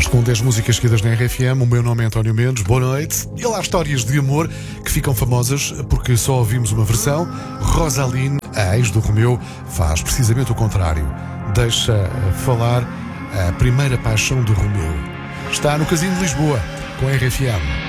Com 10 músicas seguidas na RFM, o meu nome é António Mendes, boa noite. E lá há histórias de amor que ficam famosas porque só ouvimos uma versão. Rosaline, a ex do Romeu, faz precisamente o contrário. Deixa falar a primeira paixão do Romeu. Está no Casino de Lisboa, com a RFM.